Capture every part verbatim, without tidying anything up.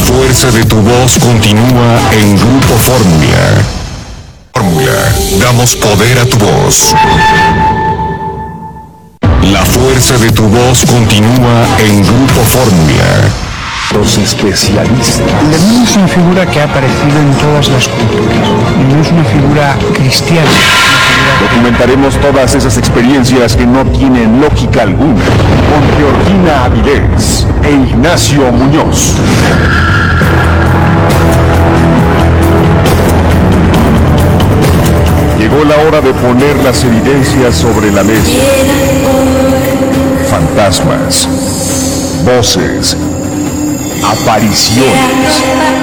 fuerza de tu voz continúa en Grupo Fórmula. Fórmula, damos poder a tu voz. La fuerza de tu voz continúa en Grupo Fórmula. Los especialistas. Lenin es una figura que ha aparecido en todas las culturas. No es una figura cristiana. Documentaremos todas esas experiencias que no tienen lógica alguna con Georgina Avilés e Ignacio Muñoz. Llegó la hora de poner las evidencias sobre la mesa. Fantasmas, voces, apariciones,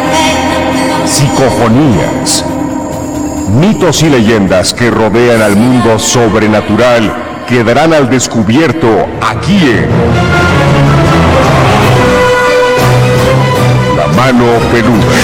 psicofonías, mitos y leyendas que rodean al mundo sobrenatural quedarán al descubierto aquí en La Mano Peluda.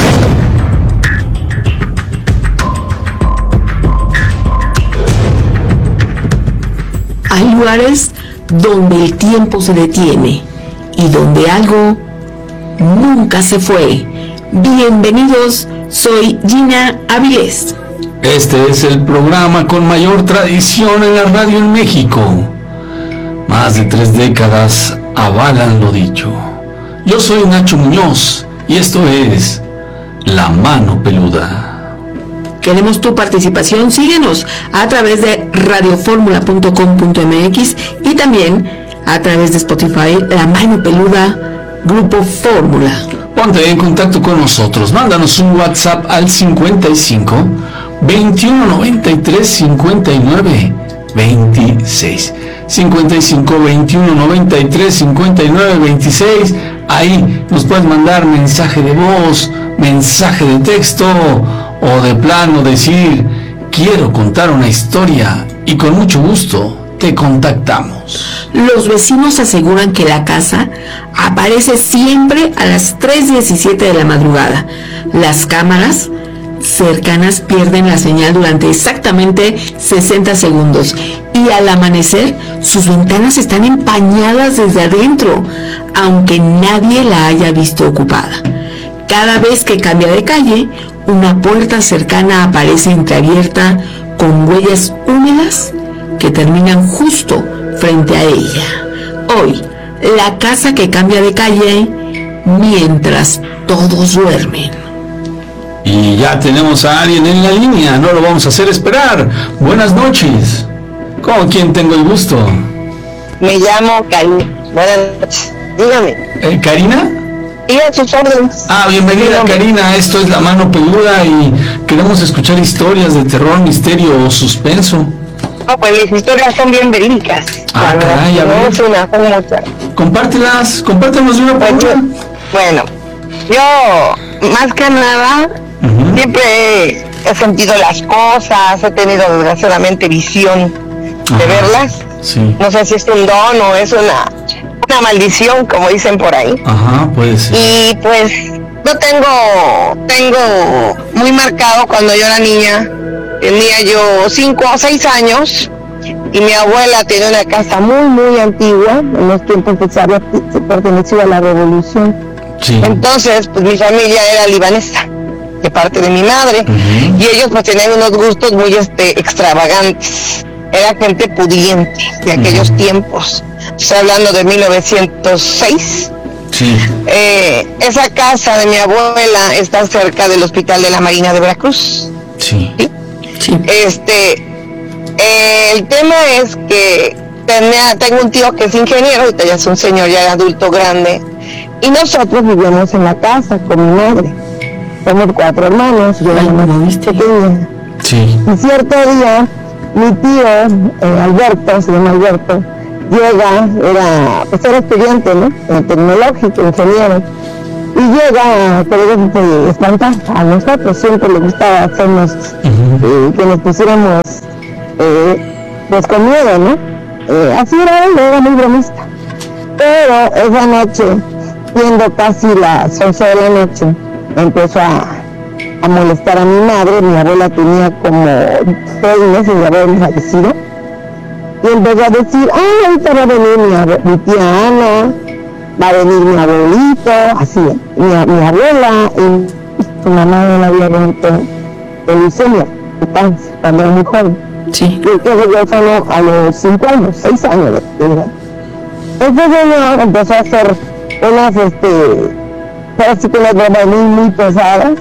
Hay lugares donde el tiempo se detiene y donde algo nunca se fue. Bienvenidos, soy Gina Avilés. Este es el programa con mayor tradición en la radio en México. Más de tres décadas avalan lo dicho. Yo soy Nacho Muñoz y esto es La Mano Peluda. Queremos tu participación, síguenos a través de radio fórmula punto com punto m x y también a través de Spotify, La Mano Peluda, Grupo Fórmula. Ponte en contacto con nosotros, mándanos un WhatsApp al cincuenta y cinco, veintiuno noventa y tres, cincuenta y nueve, veintiséis. cincuenta y cinco, veintiuno noventa y tres, cincuenta y nueve, veintiséis. Ahí nos puedes mandar mensaje de voz, mensaje de texto o de plano decir quiero contar una historia y con mucho gusto te contactamos. Los vecinos aseguran que la casa aparece siempre a las tres diecisiete de la madrugada. Las cámaras cercanas pierden la señal durante exactamente sesenta segundos y al amanecer sus ventanas están empañadas desde adentro, aunque nadie la haya visto ocupada. Cada vez que cambia de calle, una puerta cercana aparece entreabierta con huellas húmedas que terminan justo frente a ella. Hoy, la casa que cambia de calle mientras todos duermen. Y ya tenemos a alguien en la línea, no lo vamos a hacer esperar. Buenas noches. ¿Con quién tengo el gusto? Me llamo Karina. Buenas noches. Dígame. ¿Eh, ¿Karina? Y a sus órdenes. Ah, bienvenida Karina, esto es La Mano Peluda y queremos escuchar historias de terror, misterio o suspenso. No, pues mis historias son bien verídicas. Ah, caray, a ver. No es una, son muchas. Compártelas, compártenos de una por Pues yo- una. Bueno, yo más que nada Ujú. siempre he, he sentido las cosas, he tenido desgraciadamente visión de Ajá. verlas. Sí. No sé si es un don o es una, una maldición, como dicen por ahí. Ajá, puede ser. Y pues yo tengo, tengo muy marcado cuando yo era niña, tenía yo cinco o seis años y mi abuela tenía una casa muy muy antigua, en los tiempos que se, había, se perteneció a la revolución. Sí. Entonces pues mi familia era libanesa, de parte de mi madre, Ujú. y ellos pues tenían unos gustos muy este extravagantes, era gente pudiente de aquellos Ujú. tiempos. Estoy hablando de mil novecientos seis. Sí. Eh, esa casa de mi abuela está cerca del Hospital de la Marina de Veracruz. Sí. ¿Sí? Sí. Este, eh, el tema es que tenía, tengo un tío que es ingeniero, ahorita ya es un señor ya adulto grande, y nosotros vivíamos en la casa con mi madre. Somos cuatro hermanos, yo era Ay, la más ¿cómo viste? pequeña. Sí. Y cierto día, mi tío, eh, Alberto, se llama Alberto, llega, era, pues era estudiante, ¿no? Eh, tecnológico, ingeniero, y llega a querer espantar a nosotros, siempre le gustaba hacernos, Ujú. eh, que nos pusiéramos, eh, pues con miedo, ¿no? Eh, así era él, era muy bromista. Pero esa noche, siendo casi las once de la noche, empezó a, a molestar a mi madre. Mi abuela tenía como seis meses de haber fallecido, y empezó a decir, ah, ahorita va a venir mi, abue- mi tía Ana, va a venir mi abuelito, así, mi, mi abuela, y su mamá no había muerto de leucemia, de cáncer, cuando era muy joven. Sí. Y que yo solo a los cinco años, seis años de edad. Este señor empezó a hacer unas, este, así que unas bromas muy, muy pesadas.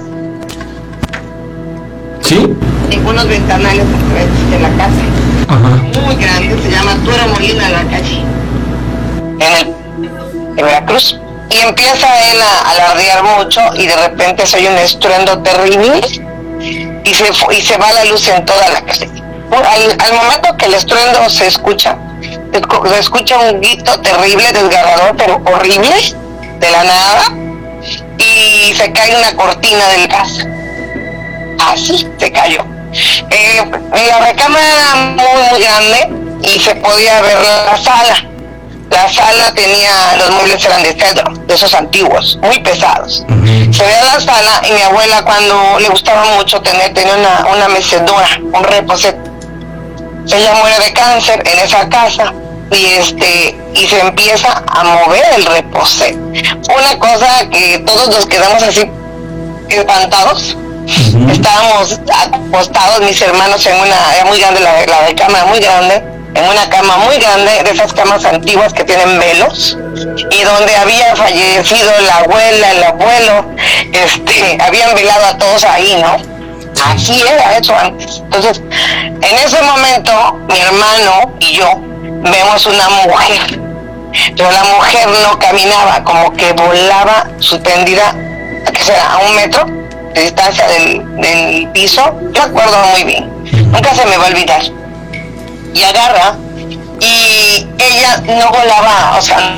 ¿Sí? En unos ventanales de la casa. Ajá. Muy grande, se llama Tura Molina la calle. En el en Veracruz. Y empieza él a alardear mucho y de repente se oye un estruendo terrible y se, y se va la luz en toda la casa. Al, al momento que el estruendo se escucha, se escucha un grito terrible, desgarrador, pero horrible, de la nada, y se cae una cortina de la casa. Así se cayó. Eh, la recámara era muy, muy grande y se podía ver la sala. La sala tenía, los muebles eran de cedro, de esos antiguos, muy pesados. Uh-huh. Se veía la sala y mi abuela, cuando le gustaba mucho tener, tenía una, una mecedora, un reposet. Ella muere de cáncer en esa casa y este y se empieza a mover el reposet. Una cosa que todos nos quedamos así espantados. Uh-huh. Estábamos acostados mis hermanos en una, era muy grande la, la recámara, muy grande, en una cama muy grande, de esas camas antiguas que tienen velos, y donde había fallecido la abuela, el abuelo, este, habían velado a todos ahí, ¿no? Así era eso antes. Entonces, en ese momento, mi hermano y yo vemos una mujer, pero la mujer no caminaba, como que volaba suspendida, ¿a qué será? A un metro de distancia del, del piso. Yo acuerdo muy bien, nunca se me va a olvidar. Y agarra, y ella no volaba, o sea,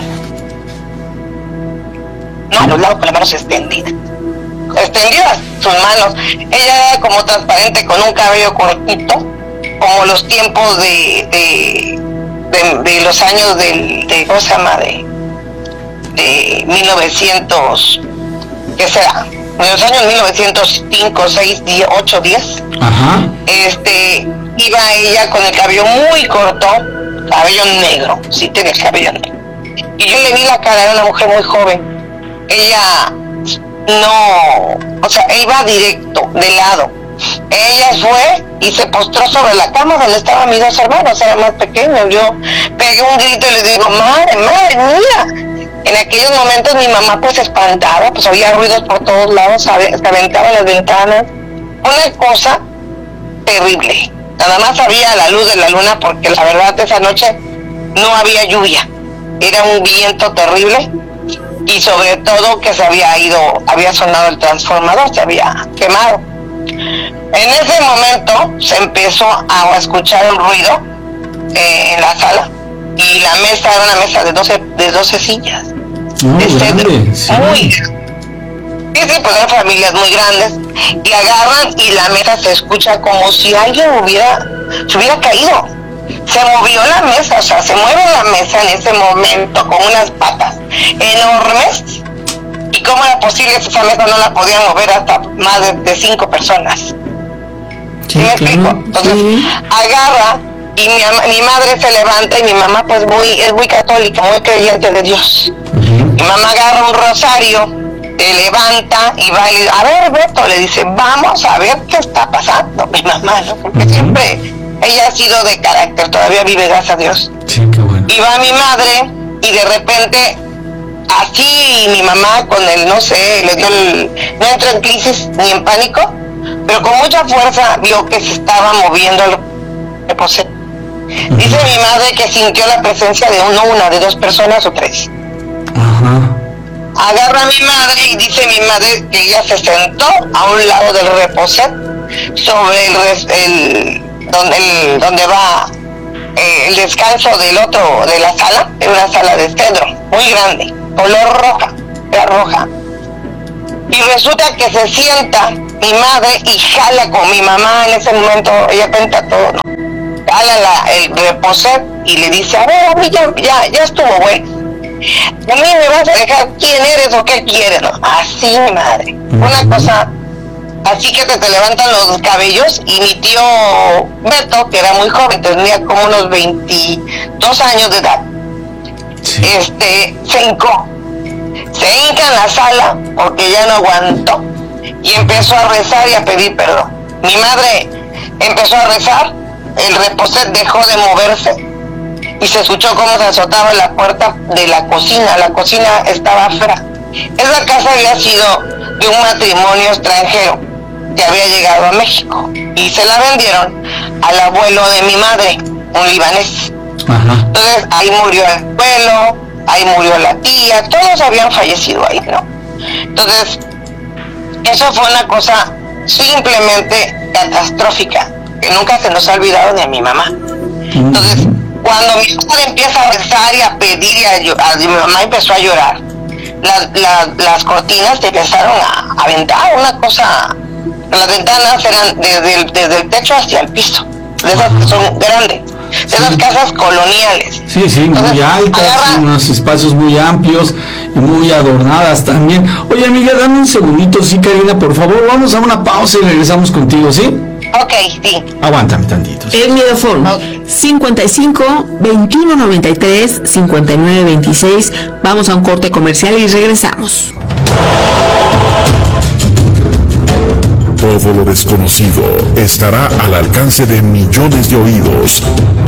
no, a los lados con las manos extendidas, extendidas sus manos. Ella era como transparente, con un cabello cortito, como los tiempos de de, de, de los años del, de, ¿cómo se llama? De, de mil novecientos, ¿qué será? En los años mil novecientos cinco, seis, ocho, diez. Ajá. Este, iba ella con el cabello muy corto, cabello negro, sí tenía el cabello negro. Y yo le vi la cara, era una mujer muy joven. Ella no, o sea, iba directo, de lado. Ella fue y se postró sobre la cama donde estaban mis dos hermanos, eran más pequeños. Yo pegué un grito y le digo, madre, madre mía. En aquellos momentos mi mamá pues se espantaba, pues había ruidos por todos lados, se aventaban las ventanas. Una cosa terrible. Nada más había la luz de la luna, porque la verdad esa noche no había lluvia. Era un viento terrible y sobre todo que se había ido, había sonado el transformador, se había quemado. En ese momento se empezó a escuchar un ruido eh, en la sala, y la mesa era una mesa de doce, de doce sillas. Oh, de cedro, sí. Muy grande. Sí, sí, pues eran familias muy grandes, y agarran y la mesa se escucha como si alguien hubiera, se hubiera caído. Se movió la mesa, o sea, se mueve la mesa en ese momento con unas patas enormes. ¿Y cómo era posible que esa mesa no la podían mover hasta más de, de cinco personas? ¿Sí, ¿Sí me explico? Entonces, sí. Agarra y mi, mi madre se levanta, y mi mamá pues muy, es muy católica, muy creyente de Dios. Uh-huh. Mi mamá agarra un rosario, se levanta y va y le dice, a ver, Beto, le dice, vamos a ver qué está pasando, mi mamá, ¿no? Porque uh-huh. siempre ella ha sido de carácter, todavía vive, gracias a Dios. Sí, qué bueno. Y va mi madre, y de repente, así mi mamá con el, no sé, le dio el, no entró en crisis ni en pánico, pero con mucha fuerza vio que se estaba moviendo el reposet. Uh-huh. Dice mi madre que sintió la presencia de uno, una, de dos personas o tres. Ajá. Agarra a mi madre y dice mi madre que ella se sentó a un lado del reposet, sobre el, el, donde, el donde va eh, el descanso del otro, de la sala, de una sala de cedro, muy grande, color roja, era roja. Y resulta que se sienta mi madre y jala con mi mamá en ese momento, ella cuenta todo, ¿no? Jala la, el reposet y le dice, a ver, a mí ya, ya, ya estuvo bueno. A mí me vas a dejar quién eres o qué quieres, ¿no? Así, mi madre. Uh-huh. Una cosa así que te, te levantan los cabellos. Y mi tío Beto, que era muy joven, tenía como unos veintidós años de edad, sí. este, se hincó se hinca en la sala porque ya no aguantó y empezó a rezar y a pedir perdón. Mi madre empezó a rezar, el reposet dejó de moverse y se escuchó cómo se azotaba la puerta de la cocina. La cocina estaba afuera. Esa casa había sido de un matrimonio extranjero que había llegado a México y se la vendieron al abuelo de mi madre, un libanés. Ajá. Entonces ahí murió el abuelo, ahí murió la tía, todos habían fallecido ahí, ¿no? Entonces eso fue una cosa simplemente catastrófica que nunca se nos ha olvidado ni a mi mamá. Entonces cuando mi madre empieza a rezar y a pedir y a, a, mi mamá empezó a llorar, la, la, las cortinas se empezaron a aventar, una cosa, las ventanas eran desde el, desde el techo hacia el piso, de esas que son grandes, de esas casas coloniales. Sí, sí, muy Entonces, altas, agarra... unos espacios muy amplios y muy adornadas también. Oye, amiga, dame un segundito, sí, Karina, por favor, vamos a una pausa y regresamos contigo, ¿sí? Ok, sí. Aguántame tantito. El Miedofono, okay. cincuenta y cinco, veintiuno noventa y tres, cincuenta y nueve veintiséis. Vamos a un corte comercial y regresamos. Todo lo desconocido estará al alcance de millones de oídos.